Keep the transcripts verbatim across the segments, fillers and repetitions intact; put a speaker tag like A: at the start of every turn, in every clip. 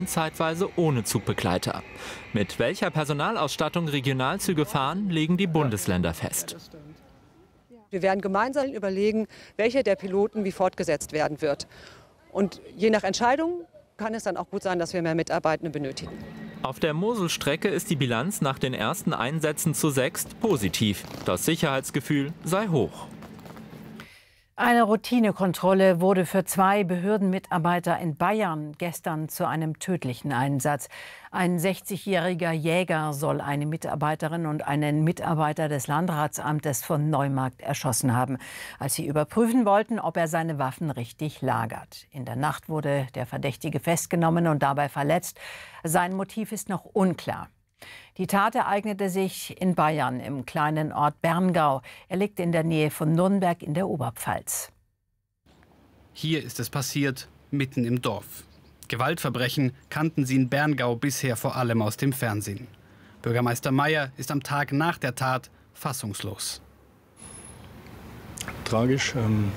A: zeitweise ohne Zugbegleiter. Mit welcher Personalausstattung Regionalzüge fahren, legen die Bundesländer fest.
B: Wir werden gemeinsam überlegen, welcher der Piloten wie fortgesetzt werden wird. Und je nach Entscheidung kann es dann auch gut sein, dass wir mehr Mitarbeitende benötigen.
A: Auf der Moselstrecke ist die Bilanz nach den ersten Einsätzen zu sechst positiv. Das Sicherheitsgefühl sei hoch.
C: Eine Routinekontrolle wurde für zwei Behördenmitarbeiter in Bayern gestern zu einem tödlichen Einsatz. Ein sechzigjähriger Jäger soll eine Mitarbeiterin und einen Mitarbeiter des Landratsamtes von Neumarkt erschossen haben, als sie überprüfen wollten, ob er seine Waffen richtig lagert. In der Nacht wurde der Verdächtige festgenommen und dabei verletzt. Sein Motiv ist noch unklar. Die Tat ereignete sich in Bayern im kleinen Ort Berngau. Er liegt in der Nähe von Nürnberg in der Oberpfalz.
D: Hier ist es passiert, mitten im Dorf. Gewaltverbrechen kannten sie in Berngau bisher vor allem aus dem Fernsehen. Bürgermeister Meier ist am Tag nach der Tat fassungslos.
E: Tragisch. Ähm,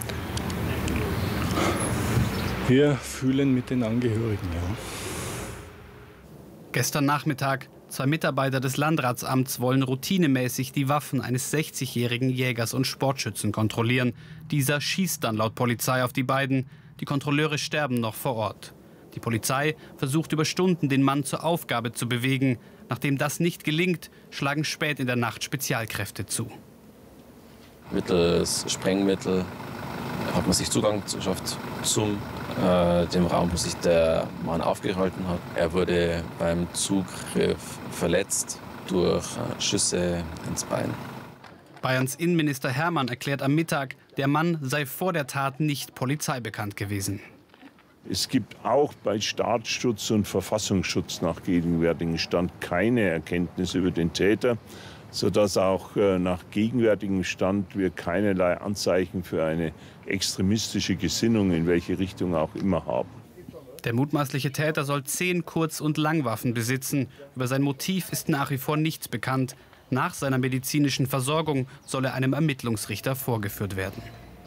E: wir fühlen mit den Angehörigen. Ja.
D: Gestern Nachmittag, zwei Mitarbeiter des Landratsamts wollen routinemäßig die Waffen eines sechzigjährigen Jägers und Sportschützen kontrollieren. Dieser schießt dann laut Polizei auf die beiden. Die Kontrolleure sterben noch vor Ort. Die Polizei versucht über Stunden, den Mann zur Aufgabe zu bewegen. Nachdem das nicht gelingt, schlagen spät in der Nacht Spezialkräfte zu.
F: Mittels Sprengmittel hat man sich Zugang geschafft zum äh, dem Raum, wo sich der Mann aufgehalten hat. Er wurde beim Zugriff verletzt durch äh, Schüsse ins Bein.
D: Bayerns Innenminister Hermann erklärt am Mittag, der Mann sei vor der Tat nicht polizeibekannt gewesen.
G: Es gibt auch bei Staatsschutz und Verfassungsschutz nach gegenwärtigem Stand keine Erkenntnisse über den Täter, sodass auch äh, nach gegenwärtigem Stand wir keinerlei Anzeichen für eine extremistische Gesinnung in welche Richtung auch immer haben.
D: Der mutmaßliche Täter soll zehn Kurz- und Langwaffen besitzen. Über sein Motiv ist nach wie vor nichts bekannt. Nach seiner medizinischen Versorgung soll er einem Ermittlungsrichter vorgeführt werden.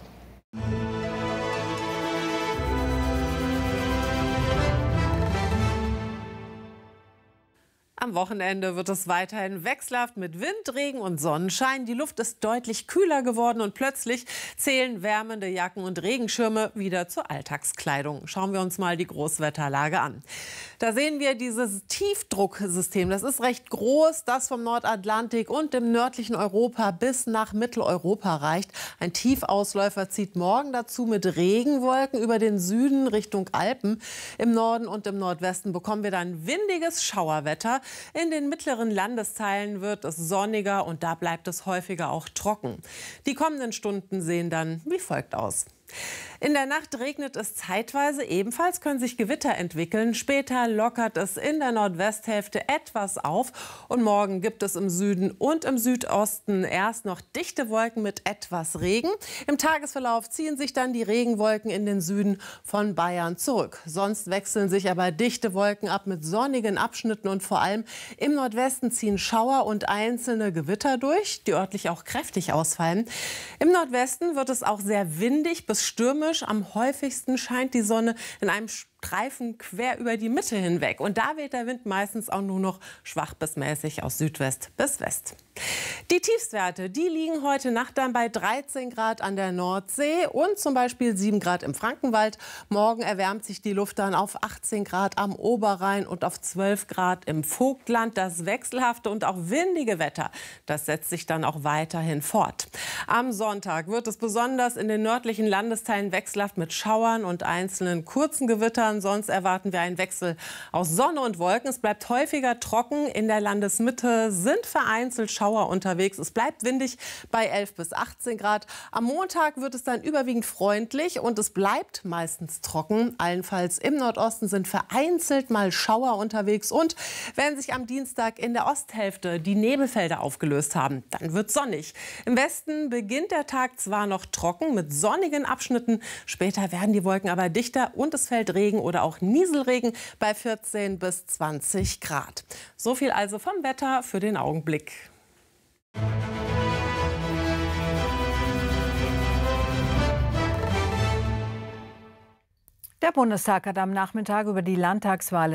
H: Am Wochenende wird es weiterhin wechselhaft mit Wind, Regen und Sonnenschein. Die Luft ist deutlich kühler geworden und plötzlich zählen wärmende Jacken und Regenschirme wieder zur Alltagskleidung. Schauen wir uns mal die Großwetterlage an. Da sehen wir dieses Tiefdrucksystem. Das ist recht groß, das vom Nordatlantik und dem nördlichen Europa bis nach Mitteleuropa reicht. Ein Tiefausläufer zieht morgen dazu mit Regenwolken über den Süden Richtung Alpen. Im Norden und im Nordwesten bekommen wir dann windiges Schauerwetter. In den mittleren Landesteilen wird es sonniger und da bleibt es häufiger auch trocken. Die kommenden Stunden sehen dann wie folgt aus. In der Nacht regnet es zeitweise, ebenfalls können sich Gewitter entwickeln. Später lockert es in der Nordwesthälfte etwas auf und morgen gibt es im Süden und im Südosten erst noch dichte Wolken mit etwas Regen. Im Tagesverlauf ziehen sich dann die Regenwolken in den Süden von Bayern zurück. Sonst wechseln sich aber dichte Wolken ab mit sonnigen Abschnitten und vor allem im Nordwesten ziehen Schauer und einzelne Gewitter durch, die örtlich auch kräftig ausfallen. Im Nordwesten wird es auch sehr windig bis stürmisch. Am häufigsten scheint die Sonne in einem Streifen quer über die Mitte hinweg. Und da weht der Wind meistens auch nur noch schwach bis mäßig aus Südwest bis West. Die Tiefstwerte, die liegen heute Nacht dann bei dreizehn Grad an der Nordsee und zum Beispiel sieben Grad im Frankenwald. Morgen erwärmt sich die Luft dann auf achtzehn Grad am Oberrhein und auf zwölf Grad im Vogtland. Das wechselhafte und auch windige Wetter, das setzt sich dann auch weiterhin fort. Am Sonntag wird es besonders in den nördlichen Landesteilen wechselhaft mit Schauern und einzelnen kurzen Gewittern. Sonst erwarten wir einen Wechsel aus Sonne und Wolken. Es bleibt häufiger trocken. In der Landesmitte sind vereinzelt Schauer unterwegs. Es bleibt windig bei elf bis achtzehn Grad. Am Montag wird es dann überwiegend freundlich und es bleibt meistens trocken. Allenfalls im Nordosten sind vereinzelt mal Schauer unterwegs. Und wenn sich am Dienstag in der Osthälfte die Nebelfelder aufgelöst haben, dann wird es sonnig. Im Westen beginnt der Tag zwar noch trocken mit sonnigen Abschnitten. Später werden die Wolken aber dichter und es fällt Regen oder auch Nieselregen bei vierzehn bis zwanzig Grad. So viel also vom Wetter für den Augenblick.
C: Der Bundestag hat am Nachmittag über die Landtagswahl